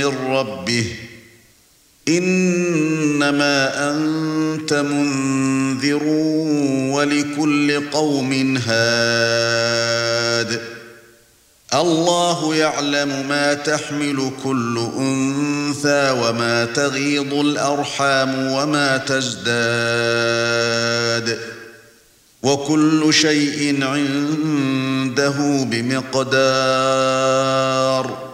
ربه إنما أنت منذر ولكل قوم هاد الله يعلم ما تحمل كل أنثى وما تغيض الأرحام وما تزداد وكل شيء عنده بمقدار